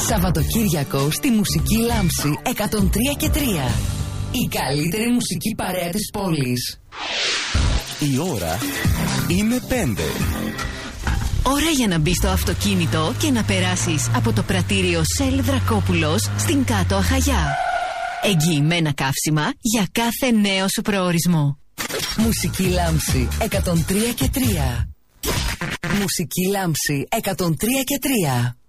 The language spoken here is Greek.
Σαββατοκύριακο στη Μουσική Λάμψη 103 και 3. Η καλύτερη μουσική παρέα της πόλης. Η ώρα είναι 5. Ώρα για να μπεις στο αυτοκίνητο και να περάσεις από το πρατήριο Σελ Δρακόπουλος στην Κάτω Αχαγιά. Εγγυημένα καύσιμα για κάθε νέο σου προορισμό. Μουσική Λάμψη 103 και 3. Μουσική Λάμψη 103 και 3.